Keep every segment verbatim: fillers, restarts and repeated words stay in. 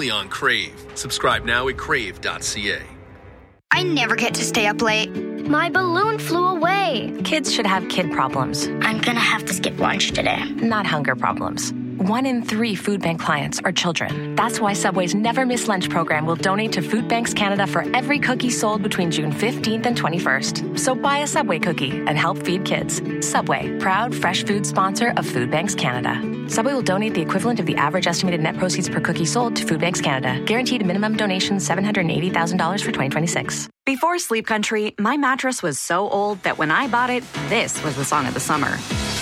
only on Crave. Subscribe now at crave dot c a. I never get to stay up late. My balloon flew away. Kids should have kid problems. I'm gonna have to skip lunch today. Not hunger problems. One in three food bank clients are children. That's why Subway's Never Miss Lunch program will donate to Food Banks Canada for every cookie sold between June fifteenth and twenty-first. So buy a Subway cookie and help feed kids. Subway, proud fresh food sponsor of Food Banks Canada. Subway will donate the equivalent of the average estimated net proceeds per cookie sold to Food Banks Canada. Guaranteed minimum donation seven hundred eighty thousand dollars for twenty twenty-six. Before Sleep Country, my mattress was so old that when I bought it, this was the song of the summer.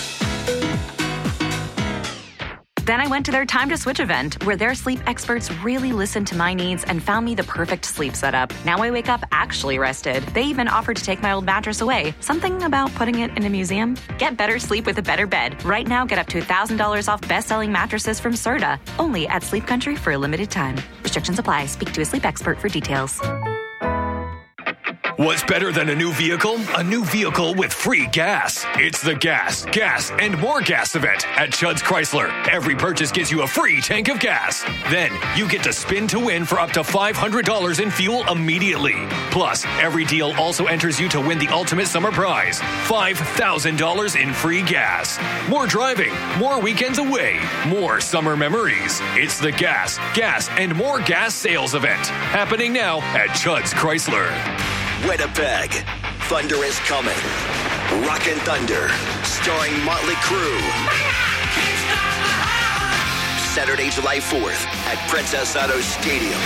Then I went to their Time to Switch event, where their sleep experts really listened to my needs and found me the perfect sleep setup. Now I wake up actually rested. They even offered to take my old mattress away. Something about putting it in a museum? Get better sleep with a better bed. Right now, get up to one thousand dollars off best-selling mattresses from Serta. Only at Sleep Country for a limited time. Restrictions apply. Speak to a sleep expert for details. What's better than a new vehicle? A new vehicle with free gas. It's the Gas, Gas, and More Gas event at Chudd's Chrysler. Every purchase gives you a free tank of gas. Then you get to spin to win for up to five hundred dollars in fuel immediately. Plus, every deal also enters you to win the ultimate summer prize, five thousand dollars in free gas. More driving, more weekends away, more summer memories. It's the Gas, Gas, and More Gas sales event happening now at Chudd's Chrysler. Winnipeg, Thunder is coming. Rockin' Thunder, starring Motley Crue. Saturday, July fourth at Princess Auto Stadium.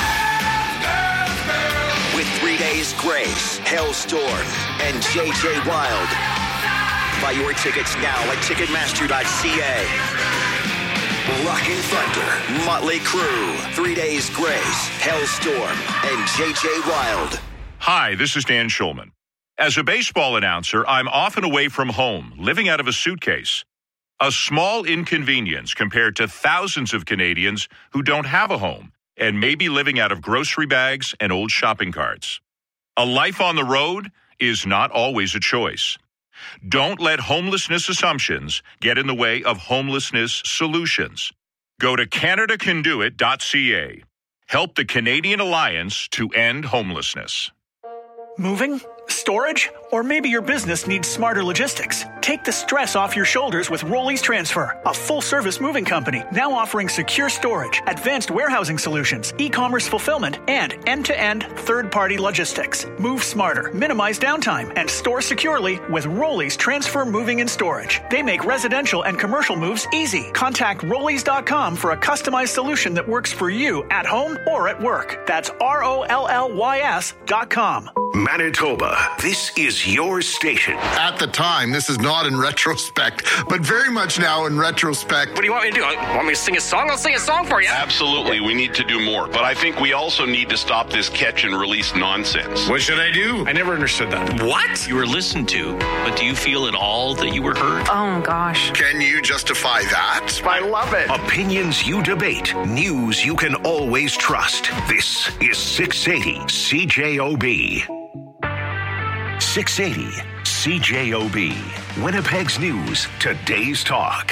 With Three Days Grace, Hailstorm, and J J Wild. Buy your tickets now at ticketmaster dot c a. Rockin' Thunder, Motley Crue, Three Days Grace, Hailstorm, and J J Wild. Hi, this is Dan Schulman. As a baseball announcer, I'm often away from home, living out of a suitcase. A small inconvenience compared to thousands of Canadians who don't have a home and may be living out of grocery bags and old shopping carts. A life on the road is not always a choice. Don't let homelessness assumptions get in the way of homelessness solutions. Go to canada can do it dot c a. Help the Canadian Alliance to End Homelessness. Moving? Storage? Or maybe your business needs smarter logistics. Take the stress off your shoulders with Rollies Transfer, a full-service moving company now offering secure storage, advanced warehousing solutions, e-commerce fulfillment, and end-to-end third-party logistics. Move smarter, minimize downtime, and store securely with Rollies Transfer Moving and Storage. They make residential and commercial moves easy. Contact rollies dot com for a customized solution that works for you at home or at work. That's R O L L Y S dot com. Manitoba, this is your station. At the time, this is not in retrospect, but very much now in retrospect. What do you want me to do? Want me to sing a song? I'll sing a song for you. Absolutely, we need to do more. But I think we also need to stop this catch and release nonsense. What should I do? I never understood that. What? You were listened to, but do you feel at all that you were heard? Oh, gosh. Can you justify that? I love it. Opinions you debate, news you can always trust. This is six eighty C J O B. six eighty C J O B. Winnipeg's News, today's talk.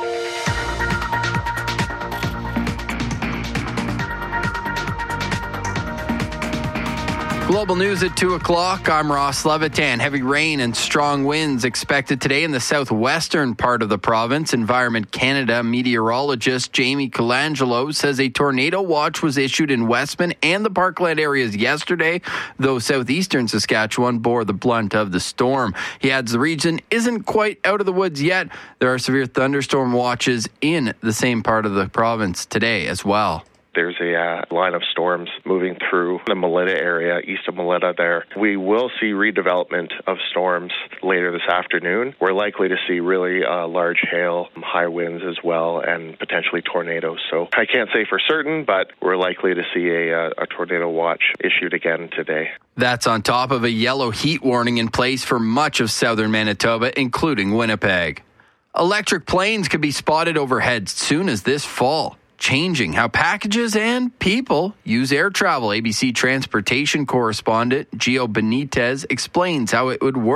Global news at two o'clock. I'm Ross Levitan. Heavy rain and strong winds expected today in the southwestern part of the province. Environment Canada meteorologist Jamie Colangelo says a tornado watch was issued in Westman and the Parkland areas yesterday, though southeastern Saskatchewan bore the brunt of the storm. He adds the region isn't quite out of the woods yet. There are severe thunderstorm watches in the same part of the province today as well. There's a uh, line of storms moving through the Melita area, east of Melita there. We will see redevelopment of storms later this afternoon. We're likely to see really uh, large hail, high winds as well, and potentially tornadoes. So I can't say for certain, but we're likely to see a, a tornado watch issued again today. That's on top of a yellow heat warning in place for much of southern Manitoba, including Winnipeg. Electric planes could be spotted overhead soon as this fall, changing how packages and people use air travel. A B C transportation correspondent Gio Benitez explains how it would work.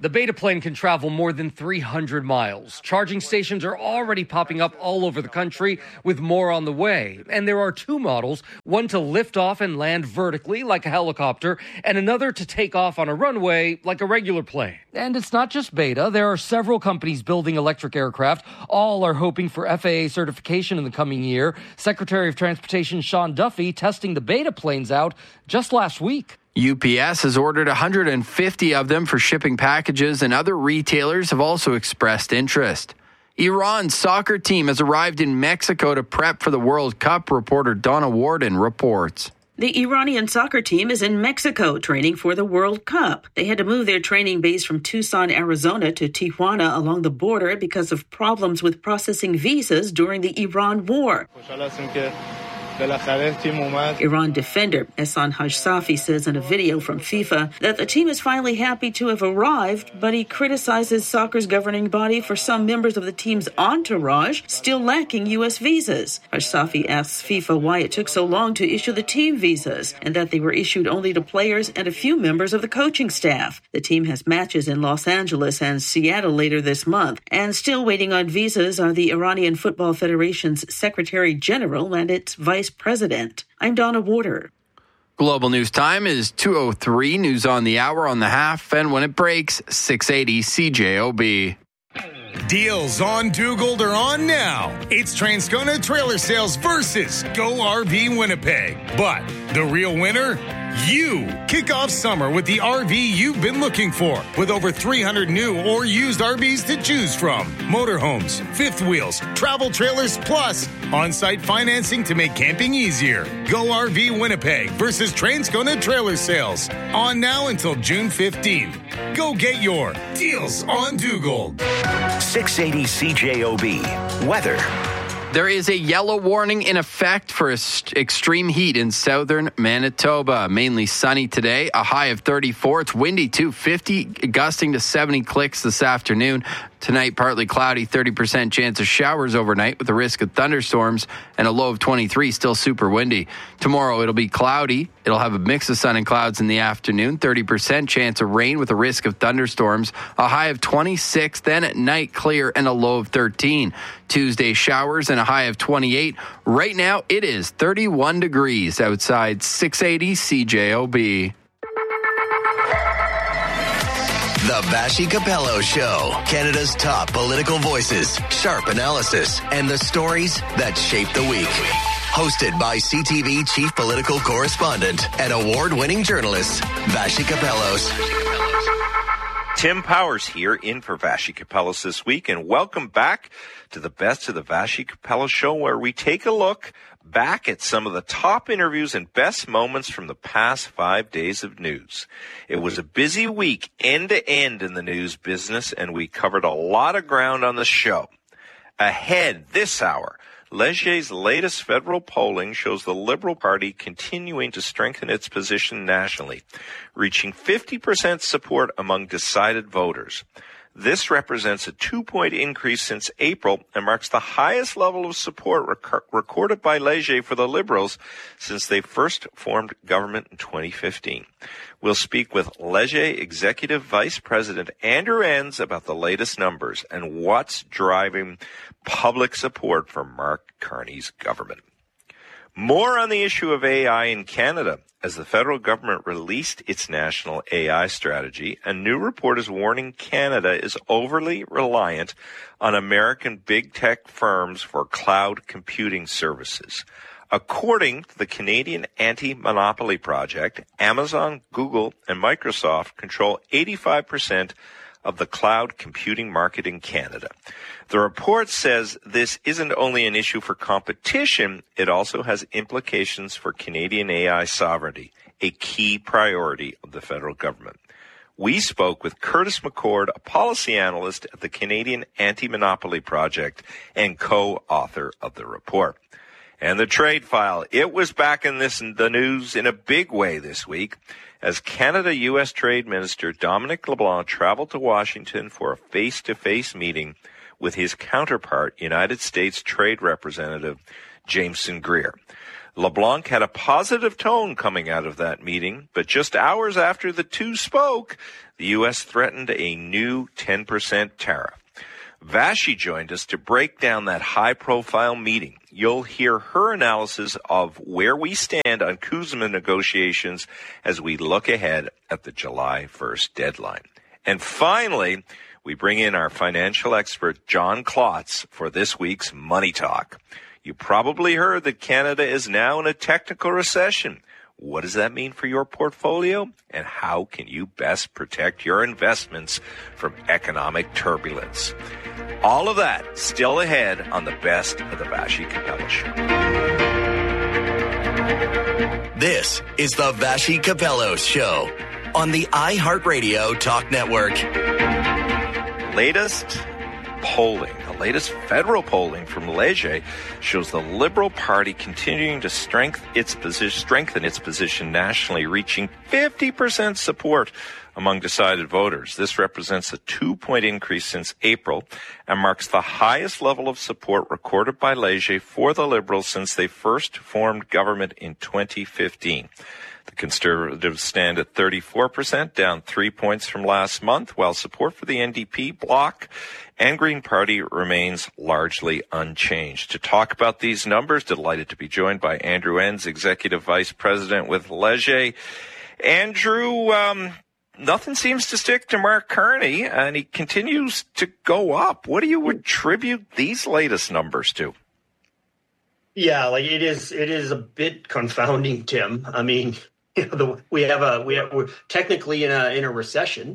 The Beta plane can travel more than three hundred miles. Charging stations are already popping up all over the country, with more on the way. And there are two models, one to lift off and land vertically like a helicopter, and another to take off on a runway like a regular plane. And it's not just Beta. There are several companies building electric aircraft. All are hoping for F A A certification in the coming year. Secretary of Transportation Sean Duffy testing the Beta planes out just last week. U P S has ordered one hundred fifty of them for shipping packages, and other retailers have also expressed interest. Iran's soccer team has arrived in Mexico to prep for the World Cup, reporter Donna Warden reports. The Iranian soccer team is in Mexico training for the World Cup. They had to move their training base from Tucson, Arizona to Tijuana along the border because of problems with processing visas during the Iran war. Iran defender Ehsan Hajsafi says in a video from FIFA that the team is finally happy to have arrived, but he criticizes soccer's governing body for some members of the team's entourage still lacking U S visas. Hajsafi asks FIFA why it took so long to issue the team visas and that they were issued only to players and a few members of the coaching staff. The team has matches in Los Angeles and Seattle later this month, and still waiting on visas are the Iranian Football Federation's Secretary General and its Vice President. I'm Donna Warder. Global News Time is two oh three. News on the hour, on the half, and when it breaks, six eighty C J O B. Deals on Dugald are on now. It's Transcona Trailer Sales versus Go R V Winnipeg. But the real winner? You. Kick off summer with the R V you've been looking for, with over three hundred new or used R Vs to choose from. Motorhomes, fifth wheels, travel trailers, plus on-site financing to make camping easier. Go R V Winnipeg versus Transcona Trailer Sales. On now until June fifteenth. Go get your Deals on Dugald. six eighty C J O B. Weather. There is a yellow warning in effect for extreme heat in southern Manitoba. Mainly sunny today, a high of thirty-four. It's windy too, fifty, gusting to seventy clicks this afternoon. Tonight, partly cloudy, thirty percent chance of showers overnight with a risk of thunderstorms, and a low of twenty-three, still super windy. Tomorrow, it'll be cloudy. It'll have a mix of sun and clouds in the afternoon, thirty percent chance of rain with a risk of thunderstorms, a high of twenty-six, then at night, clear and a low of thirteen. Tuesday, showers and a high of twenty-eight. Right now, it is thirty-one degrees outside. Six eighty C J O B. The Vassy Capello Show. Canada's top political voices, sharp analysis, and the stories that shape the week. Hosted by C T V chief political correspondent and award-winning journalist, Vassy Capellos. Tim Powers here in for Vassy Capellos this week, and welcome back to the best of the Vassy Capello Show, where we take a look back at some of the top interviews and best moments from the past five days of news. It was a busy week end to end in the news business, and we covered a lot of ground on the show. Ahead this hour, Leger's latest federal polling shows the Liberal Party continuing to strengthen its position nationally, reaching fifty percent support among decided voters. This represents a two-point increase since April and marks the highest level of support rec- recorded by Leger for the Liberals since they first formed government in twenty fifteen. We'll speak with Leger Executive Vice President Andrew Enns about the latest numbers and what's driving public support for Mark Carney's government. More on the issue of A I in Canada. As the federal government released its national A I strategy, a new report is warning Canada is overly reliant on American big tech firms for cloud computing services. According to the Canadian Anti-Monopoly Project, Amazon, Google, and Microsoft control eighty-five percent of the cloud computing market in Canada. The report says this isn't only an issue for competition, it also has implications for Canadian A I sovereignty, a key priority of the federal government. We spoke with Curtis McCord, a policy analyst at the Canadian Anti-Monopoly Project and co-author of the report. And the trade file, it was back in this the news in a big way this week, as Canada-U S Trade Minister Dominic LeBlanc traveled to Washington for a face-to-face meeting with his counterpart, United States Trade Representative Jameson Greer. LeBlanc had a positive tone coming out of that meeting, but just hours after the two spoke, the U S threatened a new ten percent tariff. Vashi joined us to break down that high-profile meeting. You'll hear her analysis of where we stand on CUSMA negotiations as we look ahead at the July first deadline. And finally, we bring in our financial expert, John Klotz, for this week's Money Talk. You probably heard that Canada is now in a technical recession. What does that mean for your portfolio? And how can you best protect your investments from economic turbulence? All of that still ahead on the Best of the Vashi Capella Show. This is the Vashi Capello Show on the iHeartRadio Talk Network. Latest polling, the latest federal polling from Leger shows the Liberal Party continuing to strengthen its position, strengthen its position nationally, reaching fifty percent support among decided voters. This represents a two-point increase since April and marks the highest level of support recorded by Leger for the Liberals since they first formed government in twenty fifteen. The Conservatives stand at thirty-four percent, down three points from last month, while support for the N D P, Bloc, and Green Party remains largely unchanged. To talk about these numbers, delighted to be joined by Andrew Enns, Executive Vice President with Leger. Andrew, um, nothing seems to stick to Mark Carney, and he continues to go up. What do you attribute these latest numbers to? Yeah, like it is, it is a bit confounding, Tim. I mean, you know, the, we have a we have, we're technically in a in a recession,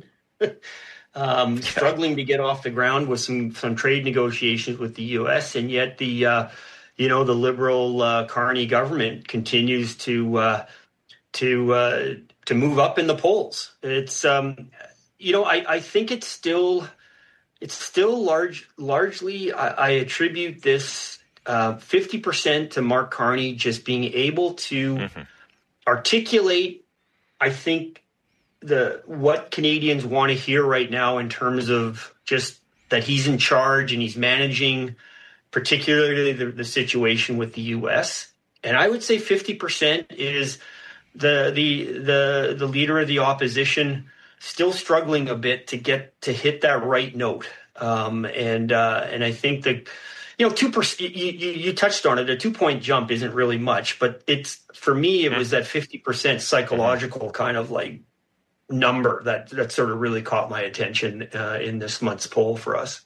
um, struggling to get off the ground with some some trade negotiations with the U S, and yet the uh, you know the Liberal uh, Carney government continues to uh, to uh, to move up in the polls. It's um, you know I, I think it's still it's still large largely I, I attribute this uh, fifty percent to Mark Carney just being able to mm-hmm. articulate, I think, the what Canadians want to hear right now in terms of just that he's in charge and he's managing particularly the, the situation with the U S. And I would say fifty percent is the the the the leader of the opposition still struggling a bit to get to hit that right note. Um, and uh, and I think that, you know, two percent. You, you, you touched on it. A two point jump isn't really much, but it's for me it was that fifty percent psychological kind of like number that that sort of really caught my attention uh, in this month's poll for us.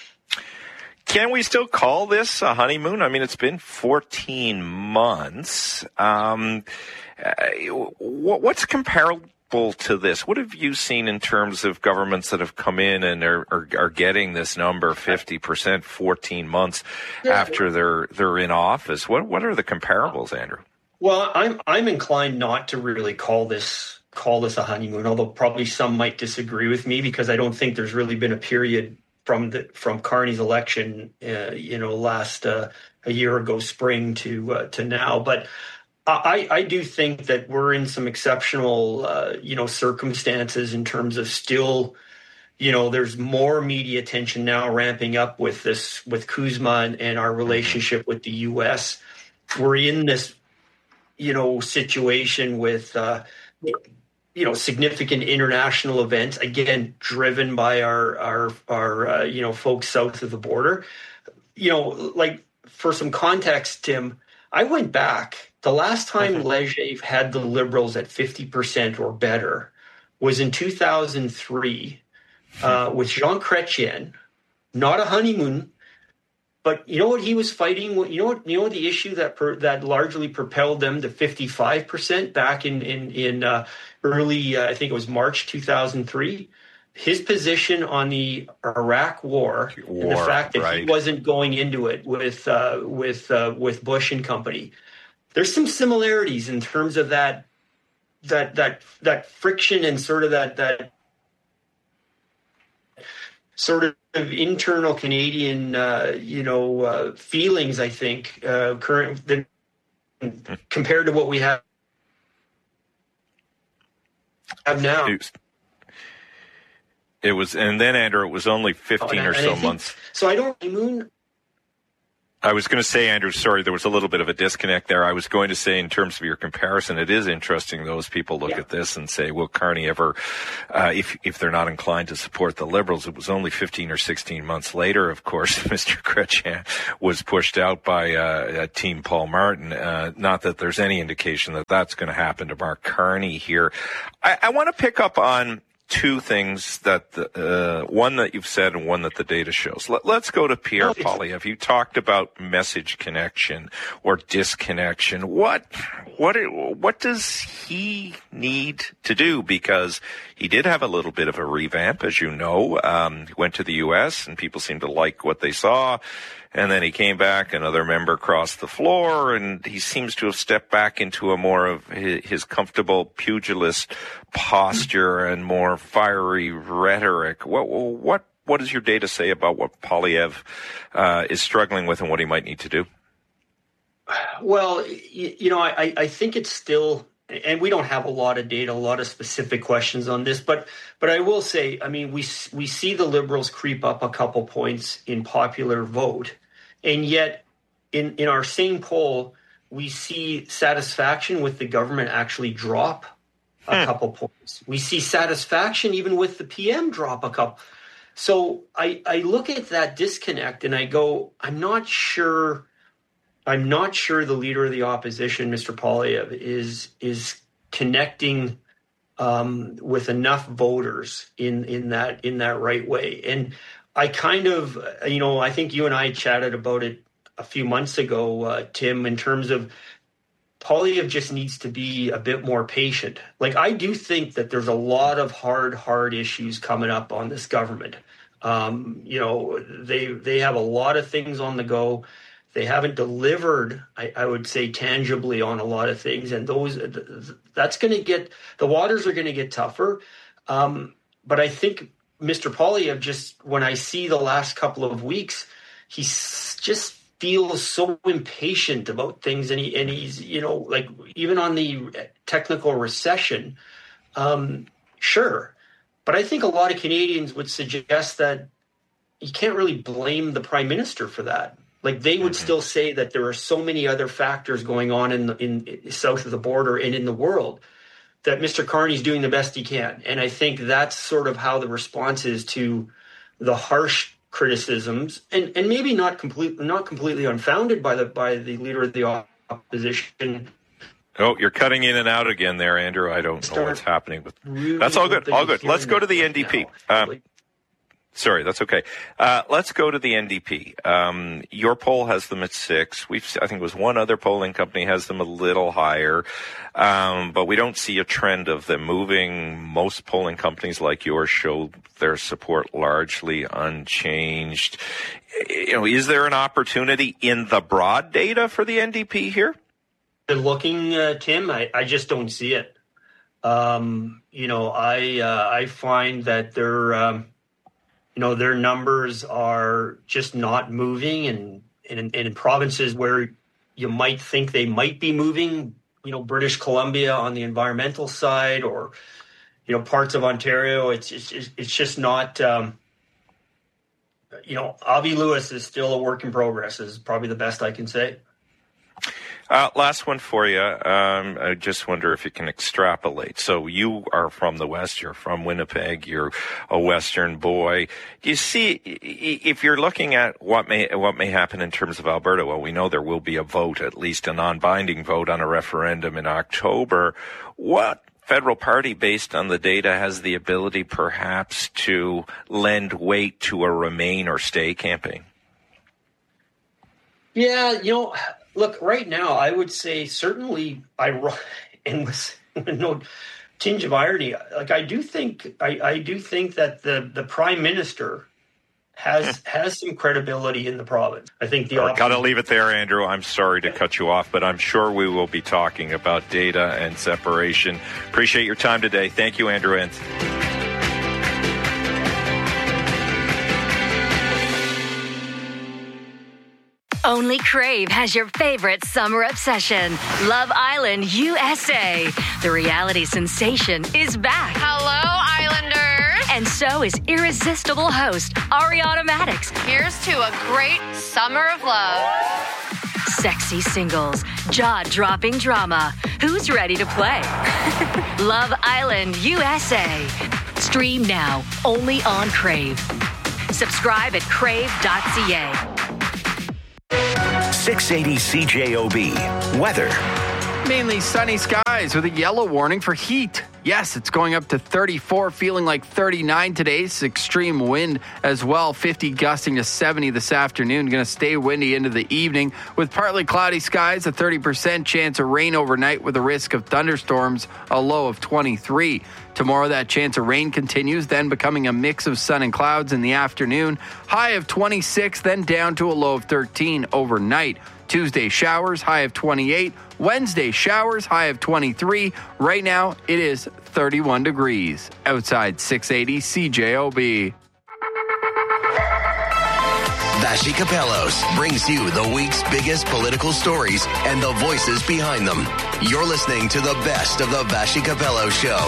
Can we still call this a honeymoon? I mean, it's been fourteen months. Um, uh, what's comparable to this? What have you seen in terms of governments that have come in and are, are, are getting this number, fifty percent, fourteen months after they're they're in office? What what are the comparables, Andrew? Well, I'm I'm inclined not to really call this call this a honeymoon, although probably some might disagree with me because I don't think there's really been a period from the from Carney's election, uh, you know, last uh, a year ago spring to uh, to now. But I, I do think that we're in some exceptional, uh, you know, circumstances in terms of still, you know, there's more media attention now ramping up with this, with CUSMA and, and our relationship with the U S. We're in this, you know, situation with, uh, you know, significant international events, again, driven by our, our, our uh, you know, folks south of the border. You know, like for some context, Tim, I went back. The last time mm-hmm. Leger had the Liberals at fifty percent or better was in two thousand three uh, with Jean Chrétien. Not a honeymoon, but you know what he was fighting? You know what? You know the issue that per, that largely propelled them to fifty-five percent back in in in uh, early, uh, I think it was March two thousand three. His position on the Iraq War, War and the fact that right. he wasn't going into it with uh, with uh, with Bush and company. There's some similarities in terms of that that that that friction and sort of that that sort of internal Canadian uh, you know uh, feelings. I think uh, current the, compared to what we have have now. It was, and then Andrew, it was only fifteen oh, and, or so think, months. So I don't moon. I was going to say, Andrew, sorry, there was a little bit of a disconnect there. I was going to say, in terms of your comparison, it is interesting. Those people look yeah. at this and say, will Carney ever, uh, if if they're not inclined to support the Liberals? It was only fifteen or sixteen months later, of course, Mister Chrétien was pushed out by uh, Team Paul Martin. Uh, not that there's any indication that that's going to happen to Mark Carney here. I, I want to pick up on two things that, the, uh, one that you've said and one that the data shows. Let, let's go to Pierre Poilievre. You talked about message connection or disconnection. What, what, what does he need to do? Because he did have a little bit of a revamp, as you know. Um, he went to the U S and people seemed to like what they saw. And then he came back, another member crossed the floor, and he seems to have stepped back into a more of his comfortable pugilist posture and more fiery rhetoric. What what what does your data say about what Poilievre uh, is struggling with and what he might need to do? Well, you, you know, I, I think it's still, and we don't have a lot of data, a lot of specific questions on this, but but I will say, I mean, we we see the Liberals creep up a couple points in popular vote. And yet, in, in our same poll, we see satisfaction with the government actually drop a hmm. couple points. We see satisfaction even with the P M drop a couple. So I, I look at that disconnect and I go, I'm not sure. I'm not sure the leader of the opposition, Mister Poilievre, is is connecting um, with enough voters in in that in that right way. And I kind of, you know, I think you and I chatted about it a few months ago, uh, Tim, in terms of Poilievre just needs to be a bit more patient. Like, I do think that there's a lot of hard, hard issues coming up on this government. Um, you know, they they have a lot of things on the go. They haven't delivered, I, I would say, tangibly on a lot of things. And those, that's going to get, the waters are going to get tougher. Um, but I think Mister Poilievre, just when I see the last couple of weeks, he just feels so impatient about things, and he and he's you know like even on the technical recession, um, sure, but I think a lot of Canadians would suggest that you can't really blame the Prime Minister for that. Like, they would mm-hmm. still say that there are so many other factors going on in the, in south of the border and in the world, that Mister Carney's doing the best he can. And I think that's sort of how the response is to the harsh criticisms, and, and maybe not completely not completely unfounded by the by the leader of the opposition. Oh, you're cutting in and out again there, Andrew. I don't know what's happening. But really that's all good. All good. Let's go to the N D P. Um, Sorry, that's okay. Uh, let's go to the N D P. Um, your poll has them at six. We've, I think it was one other polling company has them a little higher. Um, but we don't see a trend of them moving. Most polling companies like yours show their support largely unchanged. You know, is there an opportunity in the broad data for the N D P here? Looking, uh, Tim, I, I just don't see it. Um, you know, I, uh, I find that they're, um, You know, their numbers are just not moving, and, and, and in provinces where you might think they might be moving, you know, British Columbia on the environmental side, or, you know, parts of Ontario, it's it's, it's just not, um, you know, Avi Lewis is still a work in progress, is probably the best I can say. Uh, last one for you. Um, I just wonder if you can extrapolate. So you are from the West. You're from Winnipeg. You're a Western boy. Do you see, if you're looking at what may what may happen in terms of Alberta, well, we know there will be a vote, at least a non-binding vote on a referendum in October. What federal party, based on the data, has the ability perhaps to lend weight to a remain or stay campaign? Yeah, you know, look, right now, I would say certainly, I and with no tinge of irony, like I do think, I, I do think that the, the Prime Minister has has some credibility in the province. I think the I've got to leave it there, Andrew. I'm sorry to cut you off, but I'm sure we will be talking about data and separation. Appreciate your time today. Thank you, Andrew Enns. Only Crave has your favorite summer obsession, Love Island U S A. The reality sensation is back. Hello, Islanders. And so is irresistible host Ariana Maddox. Here's to a great summer of love. Sexy singles, jaw-dropping drama. Who's ready to play? Love Island U S A. Stream now, only on Crave. Subscribe at crave dot c a. six eighty C J O B. Weather. Mainly sunny skies with a yellow warning for heat. Yes, it's going up to thirty-four, feeling like thirty-nine today. It's extreme wind as well, fifty gusting to seventy this afternoon. Going to stay windy into the evening with partly cloudy skies, a thirty percent chance of rain overnight with a risk of thunderstorms, a low of twenty-three. Tomorrow, that chance of rain continues, then becoming a mix of sun and clouds in the afternoon. High of twenty-six, then down to a low of thirteen overnight. Tuesday, showers, high of twenty-eight. Wednesday, showers, high of twenty-three. Right now, it is thirty-one degrees. Outside six eighty C J O B. Vassy Kapelos brings you the week's biggest political stories and the voices behind them. You're listening to the best of the Vassy Kapelos Show.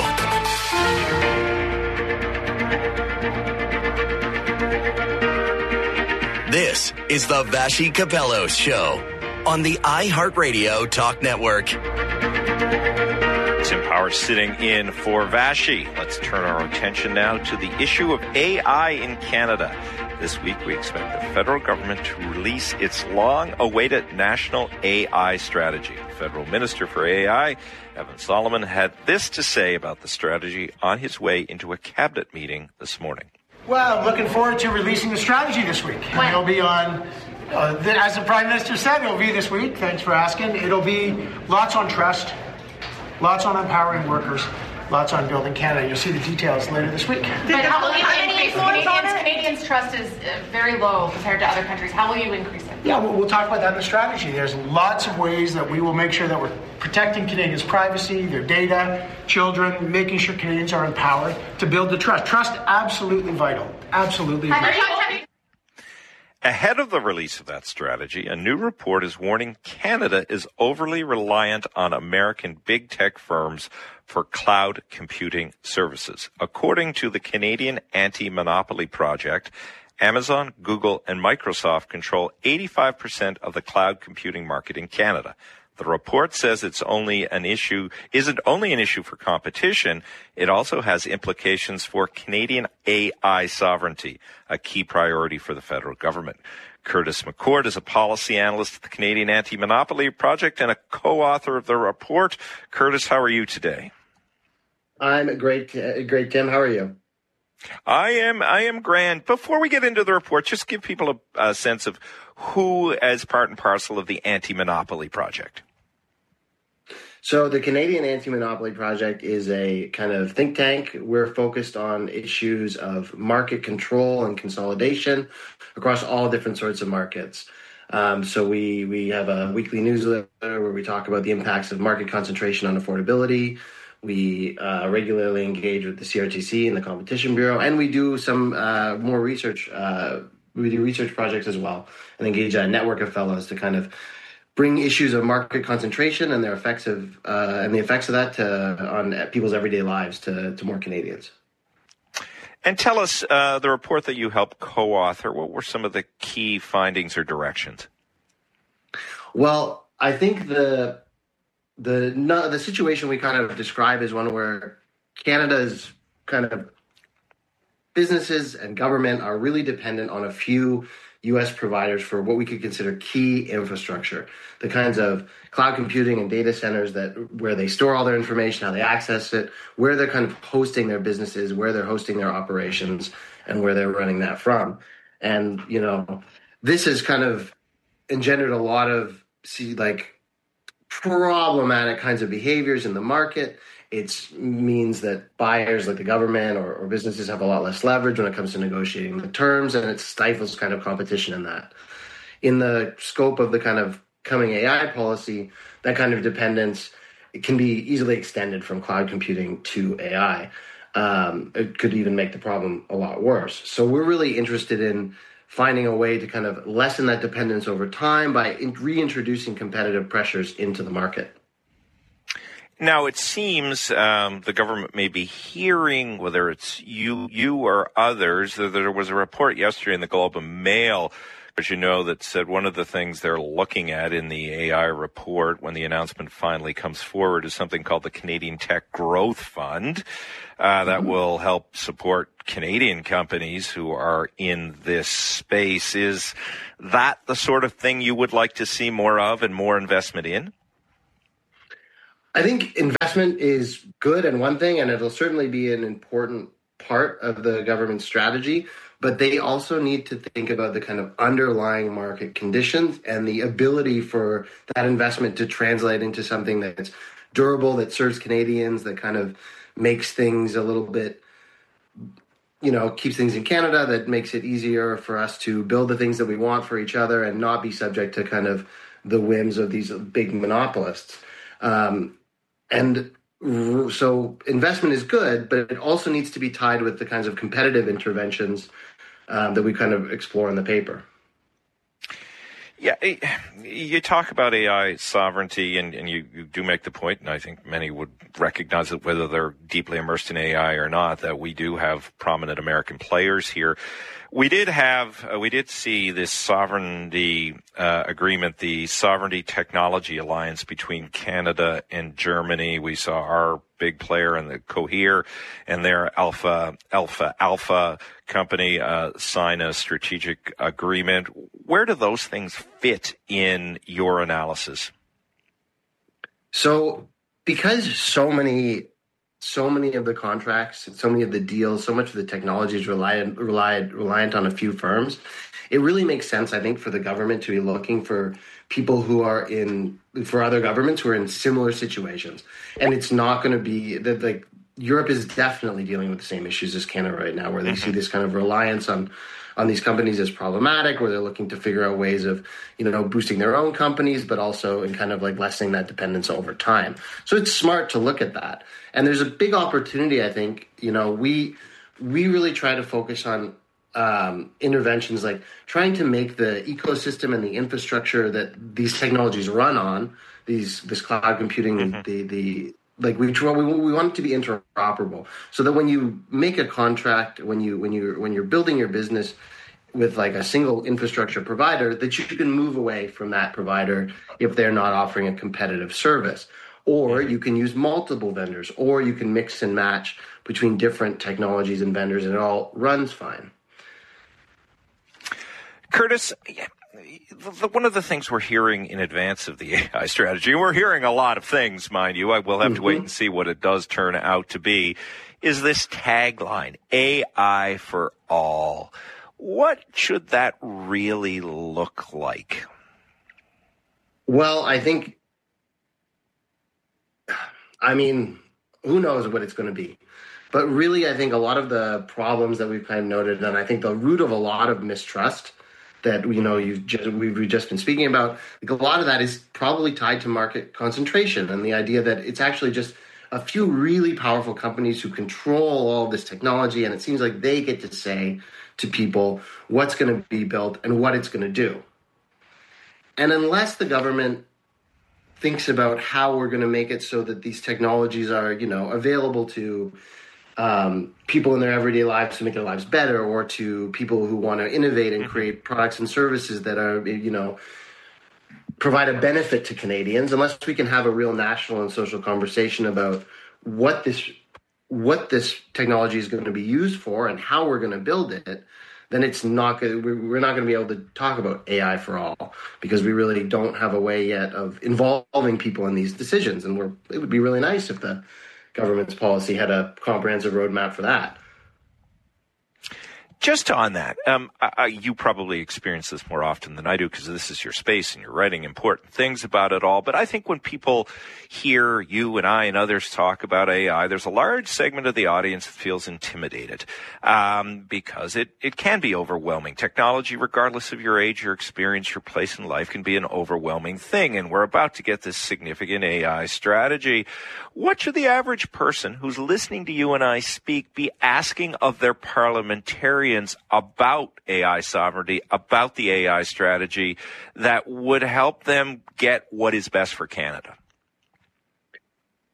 This is the Vassy Kapelos Show on the iHeartRadio Talk Network. Tim Powers sitting in for Vassy. Let's turn our attention now to the issue of A I in Canada. This week, we expect the federal government to release its long-awaited national A I strategy. The federal minister for A I, Evan Solomon, had this to say about the strategy on his way into a cabinet meeting this morning. Well, I'm looking forward to releasing the strategy this week. When? It'll be on, uh, the, as the Prime Minister said, it'll be this week. Thanks for asking. It'll be lots on trust, lots on empowering workers, lots on building Canada. You'll see the details later this week. But how will you increase Canadians? Canadians' trust is uh, very low compared to other countries. How will you increase it? Yeah, we'll, we'll talk about that in the strategy. There's lots of ways that we will make sure that we're protecting Canadians' privacy, their data, children, making sure Canadians are empowered to build the trust. Trust, absolutely vital. Absolutely vital. Ahead of the release of that strategy, a new report is warning Canada is overly reliant on American big tech firms for cloud computing services. According to the Canadian Anti-Monopoly Project, Amazon, Google, and Microsoft control eighty-five percent of the cloud computing market in Canada. The report says it's only an issue, isn't only an issue for competition, it also has implications for Canadian A I sovereignty, a key priority for the federal government. Curtis McCord is a policy analyst at the Canadian Anti-Monopoly Project and a co-author of the report. Curtis, how are you today? I'm great, great, Tim. How are you? I am, I am grand. Before we get into the report, just give people a, a sense of who is part and parcel of the Anti-Monopoly Project. So the Canadian Anti-Monopoly Project is a kind of think tank. We're focused on issues of market control and consolidation across all different sorts of markets. Um, so we, we have a weekly newsletter where we talk about the impacts of market concentration on affordability. We uh, regularly engage with the C R T C and the Competition Bureau, and we do some uh, more research. Uh, we do research projects as well and engage a network of fellows to kind of bring issues of market concentration and their effects of uh, and the effects of that to, on people's everyday lives to, to more Canadians. And tell us, uh, the report that you helped co-author, what were some of the key findings or directions? Well, I think the the no, the situation we kind of describe is one where Canada's kind of businesses and government are really dependent on a few U S providers for what we could consider key infrastructure, the kinds of cloud computing and data centers that where they store all their information, how they access it, where they're kind of hosting their businesses, where they're hosting their operations, and where they're running that from. And, you know, this has kind of engendered a lot of, see, like, problematic kinds of behaviors in the market. It means that buyers like the government or, or businesses have a lot less leverage when it comes to negotiating the terms, and it stifles kind of competition in that. In the scope of the kind of coming A I policy, that kind of dependence, it can be easily extended from cloud computing to A I. Um, it could even make the problem a lot worse. So we're really interested in finding a way to kind of lessen that dependence over time by in- reintroducing competitive pressures into the market. Now, it seems um, the government may be hearing, whether it's you, you or others, that there was a report yesterday in the Globe and Mail, as you know, that said one of the things they're looking at in the A I report when the announcement finally comes forward is something called the Canadian Tech Growth Fund uh, that mm-hmm. will help support Canadian companies who are in this space. Is that the sort of thing you would like to see more of and more investment in? I think investment is good and one thing, and it'll certainly be an important part of the government strategy, but they also need to think about the kind of underlying market conditions and the ability for that investment to translate into something that's durable, that serves Canadians, that kind of makes things a little bit, you know, keeps things in Canada, that makes it easier for us to build the things that we want for each other and not be subject to kind of the whims of these big monopolists. Um, And so investment is good, but it also needs to be tied with the kinds of competitive interventions um, that we kind of explore in the paper. Yeah, you talk about A I sovereignty, and, and you, you do make the point, and I think many would recognize it, whether they're deeply immersed in A I or not, that we do have prominent American players here. We did have, uh, we did see this sovereignty uh, agreement, the Sovereignty Technology Alliance between Canada and Germany. We saw our big player in the Cohere and their Alpha Alpha Alpha company uh, sign a strategic agreement. Where do those things fit in your analysis? So, because so many. So many of the contracts, so many of the deals, so much of the technology is reliant, reliant, reliant on a few firms. It really makes sense, I think, for the government to be looking for people who are in, for other governments who are in similar situations. And it's not going to be, that like, Europe is definitely dealing with the same issues as Canada right now, where they see this kind of reliance on on these companies as problematic, where they're looking to figure out ways of, you know, boosting their own companies, but also in kind of like lessening that dependence over time. So it's smart to look at that. And there's a big opportunity, I think. You know, we we really try to focus on um, interventions like trying to make the ecosystem and the infrastructure that these technologies run on, these this cloud computing, mm-hmm. the the like we, we we want it to be interoperable, so that when you make a contract, when you when you when you're building your business with like a single infrastructure provider, that you can move away from that provider if they're not offering a competitive service, or you can use multiple vendors, or you can mix and match between different technologies and vendors, and it all runs fine. Curtis, one of the things we're hearing in advance of the A I strategy, and we're hearing a lot of things, mind you, I will have mm-hmm. to wait and see what it does turn out to be, is this tagline, A I for all. What should that really look like? Well, I think, I mean, who knows what it's going to be. But really, I think a lot of the problems that we've kind of noted, and I think the root of a lot of mistrust that, you know, you've just, we've just been speaking about, like a lot of that is probably tied to market concentration and the idea that it's actually just a few really powerful companies who control all this technology, and it seems like they get to say to people what's going to be built and what it's going to do. And unless the government thinks about how we're going to make it so that these technologies are, you know, available to Um, people in their everyday lives to make their lives better, or to people who want to innovate and create products and services that are, you know, provide a benefit to Canadians, unless we can have a real national and social conversation about what this what this technology is going to be used for and how we're going to build it, then it's not going. We're not going to be able to talk about A I for all, because we really don't have a way yet of involving people in these decisions. And we're, it would be really nice if the government's policy had a comprehensive roadmap for that. Just on that, um, I, you probably experience this more often than I do, because this is your space and you're writing important things about it all. But I think when people hear you and I and others talk about A I, there's a large segment of the audience that feels intimidated um, because it, it can be overwhelming. Technology, regardless of your age, your experience, your place in life, can be an overwhelming thing. And we're about to get this significant A I strategy. What should the average person who's listening to you and I speak be asking of their parliamentarians about A I sovereignty, about the A I strategy, that would help them get what is best for Canada?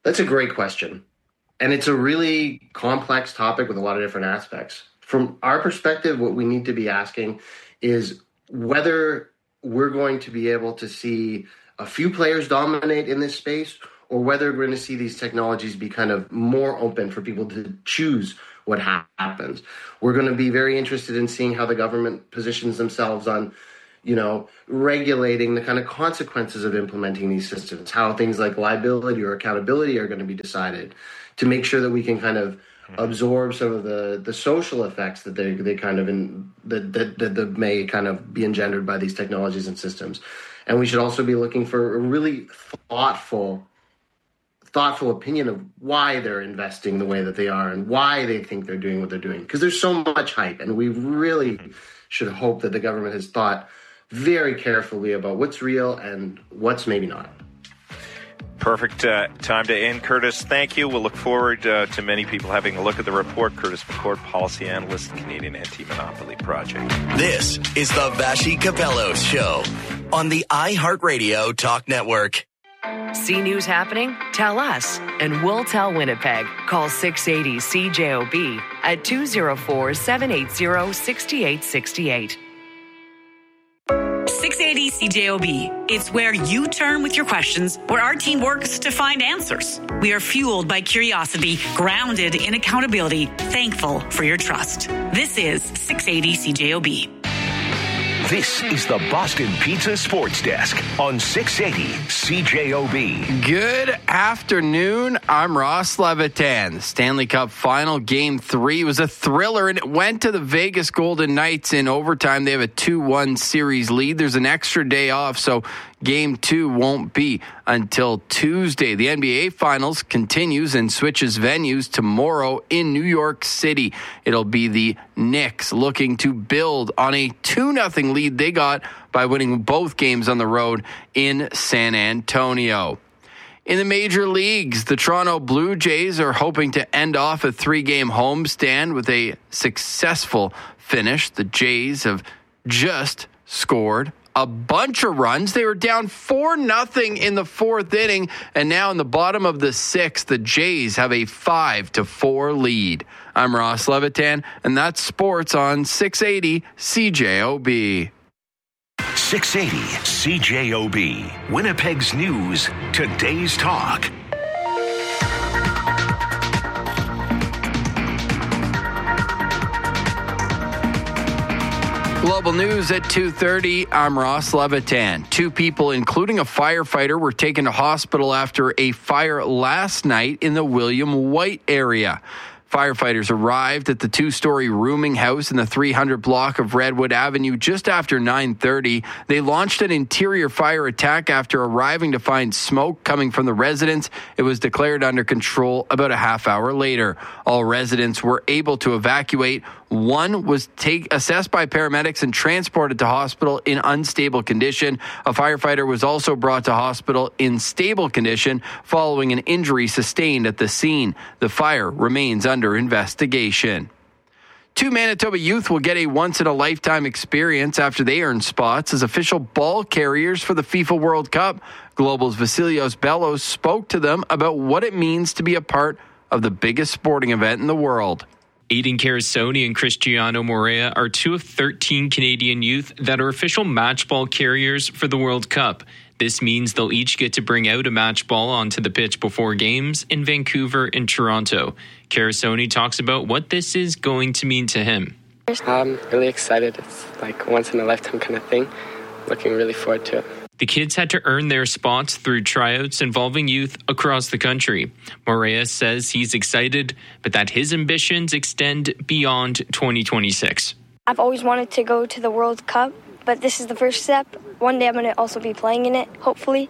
That's a great question. And it's a really complex topic with a lot of different aspects. From our perspective, what we need to be asking is whether we're going to be able to see a few players dominate in this space, or whether we're going to see these technologies be kind of more open for people to choose what ha- happens. We're going to be very interested in seeing how the government positions themselves on, you know, regulating the kind of consequences of implementing these systems, how things like liability or accountability are going to be decided, to make sure that we can kind of absorb some of the, the social effects that they they kind of in that, that that that may kind of be engendered by these technologies and systems. And we should also be looking for a really thoughtful thoughtful opinion of why they're investing the way that they are and why they think they're doing what they're doing. Because there's so much hype, and we really should hope that the government has thought very carefully about what's real and what's maybe not. Perfect uh, time to end, Curtis. Thank you. We'll look forward uh, to many people having a look at the report. Curtis McCord, policy analyst, Canadian Anti-Monopoly Project. This is the Vassy Capello Show on the iHeartRadio Talk Network. See news happening? Tell us, and we'll tell Winnipeg. Call six eighty C J O B at two oh four, seven eight zero, six eight six eight. six eighty C J O B. It's where you turn with your questions, where our team works to find answers. We are fueled by curiosity, grounded in accountability, thankful for your trust. This is six eighty C J O B. This is the Boston Pizza Sports Desk on six eighty C J O B. Good afternoon. I'm Ross Levitan. The Stanley Cup Final Game three was a thriller, and it went to the Vegas Golden Knights in overtime. They have a two one series lead. There's an extra day off, so Game two won't be until Tuesday. The N B A Finals continues and switches venues tomorrow in New York City. It'll be the Knicks looking to build on a two nothing lead they got by winning both games on the road in San Antonio. In the major leagues, the Toronto Blue Jays are hoping to end off a three-game homestand with a successful finish. The Jays have just scored a bunch of runs. They were down four nothing in the fourth inning, and now in the bottom of the sixth, the Jays have a five to four lead. I'm Ross Levitan, and that's sports on six eighty C J O B. six eighty C J O B, Winnipeg's news, today's talk. Global news at two thirty. I'm Ross Levitan. Two people, including a firefighter, were taken to hospital after a fire last night in the William White area. Firefighters arrived at the two-story rooming house in the three hundred block of Redwood Avenue just after nine thirty. They launched an interior fire attack after arriving to find smoke coming from the residence. It was declared under control about a half hour later. All residents were able to evacuate. One was take, assessed by paramedics and transported to hospital in unstable condition. A firefighter was also brought to hospital in stable condition following an injury sustained at the scene. The fire remains under investigation. Two Manitoba youth will get a once-in-a-lifetime experience after they earn spots as official ball carriers for the FIFA World Cup. Global's Vasilios Bellos spoke to them about what it means to be a part of the biggest sporting event in the world. Aiden Carasoni and Cristiano Morea are two of thirteen Canadian youth that are official match ball carriers for the World Cup. This means they'll each get to bring out a match ball onto the pitch before games in Vancouver and Toronto. Carasoni talks about what this is going to mean to him. I'm really excited. It's like once in a lifetime kind of thing. Looking really forward to it. The kids had to earn their spots through tryouts involving youth across the country. Morea says he's excited, but that his ambitions extend beyond twenty twenty-six. I've always wanted to go to the World Cup, but this is the first step. One day I'm going to also be playing in it, hopefully.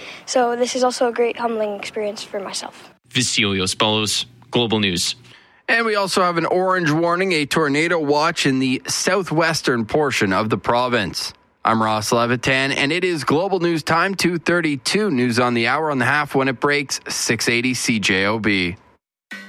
So this is also a great humbling experience for myself. Vasilios Bellos, Global News. And we also have an orange warning, a tornado watch in the southwestern portion of the province. I'm Ross Levitan, and it is Global News time, two thirty-two. News on the hour on the half when it breaks, six eighty C J O B.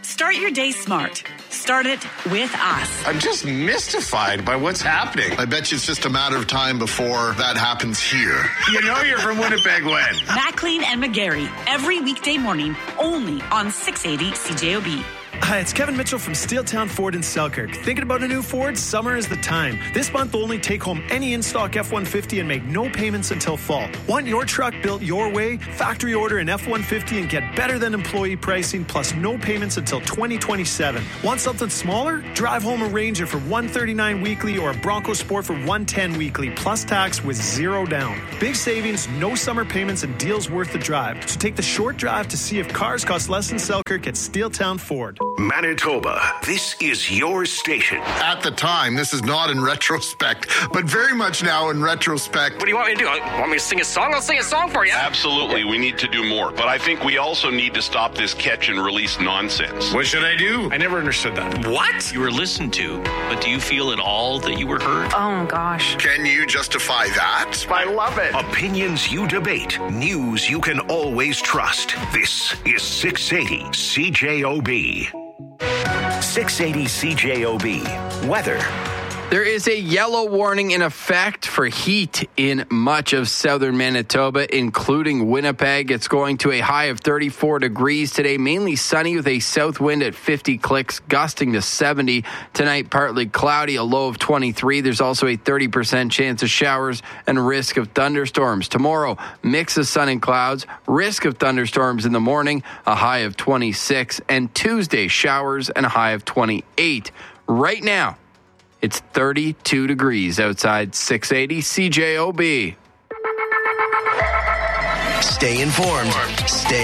Start your day smart. Start it with us. I'm just mystified by what's happening. I bet you it's just a matter of time before that happens here. You know you're from Winnipeg when? Maclean and McGarry, every weekday morning, only on six eighty C J O B. Hi, it's Kevin Mitchell from Steeltown Ford in Selkirk. Thinking about a new Ford? Summer is the time. This month, only take home any in-stock F one fifty and make no payments until fall. Want your truck built your way? Factory order an F one fifty and get better than employee pricing plus no payments until twenty twenty-seven. Want something smaller? Drive home a Ranger for one thirty-nine weekly or a Bronco Sport for one ten weekly plus tax with zero down. Big savings, no summer payments, and deals worth the drive. So take the short drive to see if cars cost less than Selkirk at Steeltown Ford. Manitoba, this is your station. At the time, this is not in retrospect, but very much now in retrospect. What do you want me to do? Want me to sing a song? I'll sing a song for you. Absolutely, we need to do more. But I think we also need to stop this catch and release nonsense. What should I do? I never understood that. What? You were listened to, but do you feel at all that you were heard? Oh, gosh. Can you justify that? I love it. Opinions you debate, news you can always trust. This is six eighty C J O B. six eighty C J O B. Weather. There is a yellow warning in effect for heat in much of southern Manitoba, including Winnipeg. It's going to a high of thirty-four degrees today, mainly sunny with a south wind at fifty clicks, gusting to seventy. Tonight, partly cloudy, a low of twenty-three. There's also a thirty percent chance of showers and risk of thunderstorms. Tomorrow, mix of sun and clouds, risk of thunderstorms in the morning, a high of twenty-six. And Tuesday, showers and a high of twenty-eight. Right now, it's thirty-two degrees outside six eighty C J O B. Stay informed. Stay